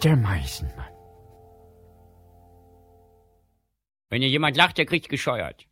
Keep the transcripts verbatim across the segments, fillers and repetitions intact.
Der Meisenmann. Wenn hier jemand lacht, der kriegt gescheuert.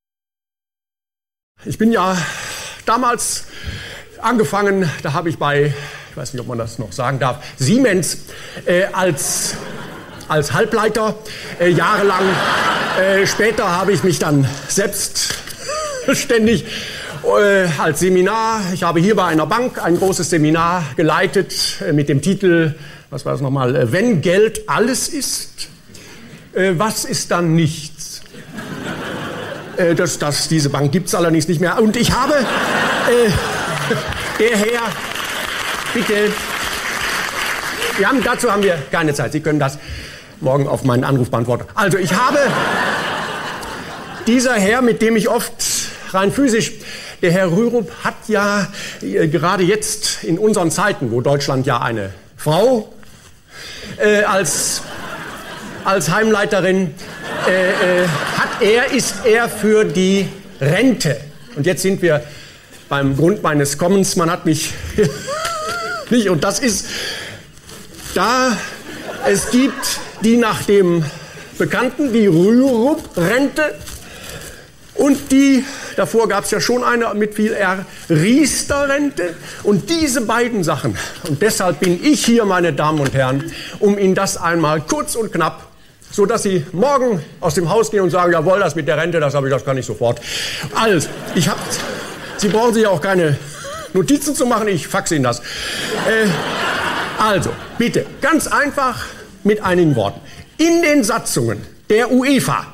Ich bin ja damals angefangen, da habe ich bei, ich weiß nicht, ob man das noch sagen darf, Siemens äh, als, als Halbleiter äh, jahrelang. Äh, später habe ich mich dann selbstständig äh, als Seminar, ich habe hier bei einer Bank ein großes Seminar geleitet äh, mit dem Titel, was war das nochmal, äh, wenn Geld alles ist, äh, was ist dann nichts? Äh, das, das, diese Bank gibt es allerdings nicht mehr. Und ich habe, äh, der Herr, bitte, wir haben, dazu haben wir keine Zeit. Sie können das morgen auf meinen Anruf beantworten. Also ich habe, dieser Herr, mit dem ich oft rein physisch, der Herr Rürup hat ja äh, gerade jetzt in unseren Zeiten, wo Deutschland ja eine Frau äh, als, als Heimleiterin äh, äh, hat, er ist er für die Rente. Und jetzt sind wir beim Grund meines Kommens. Man hat mich nicht, und das ist, da es gibt die nach dem Bekannten, die Rürup-Rente, und die, davor gab es ja schon eine mit viel R, Riester-Rente. Und diese beiden Sachen, und deshalb bin ich hier, meine Damen und Herren, um Ihnen das einmal kurz und knapp, so dass Sie morgen aus dem Haus gehen und sagen, jawohl, das mit der Rente, das habe ich, das kann ich sofort. Also, ich hab, Sie brauchen sich auch keine Notizen zu machen, ich faxe Ihnen das. Äh, also, bitte, ganz einfach mit einigen Worten. In den Satzungen der UEFA,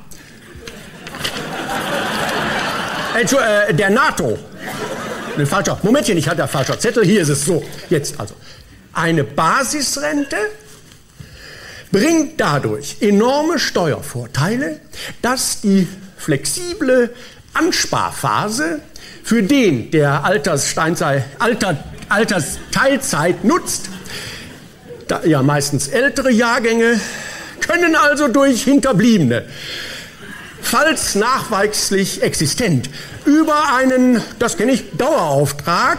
äh, der NATO, ne, falscher, Momentchen, ich hatte ja falscher Zettel, hier ist es so, jetzt also, eine Basisrente bringt dadurch enorme Steuervorteile, dass die flexible Ansparphase für den, der Alterssteinzeit, Alter, Altersteilzeit nutzt, da, ja meistens ältere Jahrgänge, können also durch Hinterbliebene, falls nachweislich existent, über einen, das kenne ich, Dauerauftrag,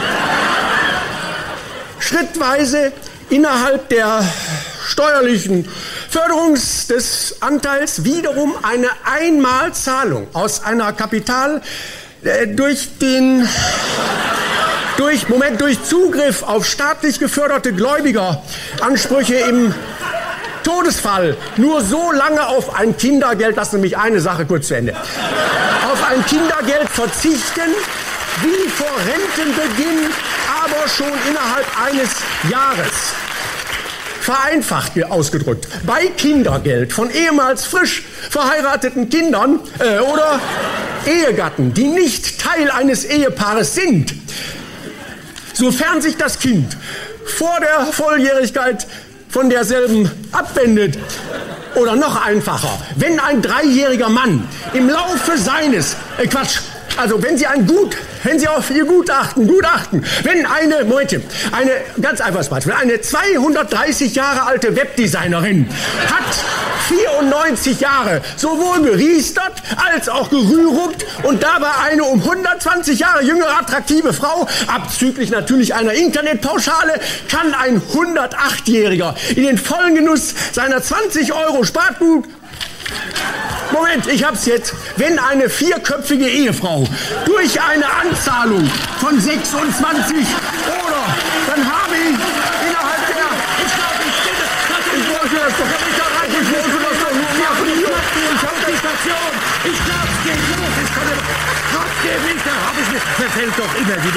schrittweise innerhalb der steuerlichen Förderungs des Anteils wiederum eine Einmalzahlung aus einer Kapital äh, durch den durch Moment durch Zugriff auf staatlich geförderte Gläubigeransprüche im Todesfall nur so lange auf ein Kindergeld, lassen Sie mich eine Sache kurz zu Ende, auf ein Kindergeld verzichten, wie vor Rentenbeginn, aber schon innerhalb eines Jahres. Vereinfacht ausgedrückt, bei Kindergeld von ehemals frisch verheirateten Kindern äh, oder Ehegatten, die nicht Teil eines Ehepaares sind, sofern sich das Kind vor der Volljährigkeit von derselben abwendet. Oder noch einfacher, wenn ein dreijähriger Mann im Laufe seines, äh Quatsch, also wenn Sie ein Gut, wenn Sie auf Ihr Gutachten, Gutachten, wenn eine, Moment, eine, ganz einfaches Beispiel, eine zweihundertdreißig Jahre alte Webdesignerin hat vierundneunzig Jahre sowohl geriestert als auch gerührupt und dabei eine um hundertzwanzig Jahre jüngere attraktive Frau, abzüglich natürlich einer Internetpauschale, kann ein hundertachtjähriger in den vollen Genuss seiner zwanzig Euro Spargut. Moment, ich hab's jetzt. Wenn eine vierköpfige Ehefrau durch eine Anzahlung von sechsundzwanzig oder dann habe ich innerhalb der... Ich glaube, ich bitte, ich wollte das doch nicht erreichen, ich wollte das doch nur machen. Ich hab die Station. Ich glaub's, geht los. Ich kann... Gott, der nicht, da hab ich mir... Verfällt doch immer wieder.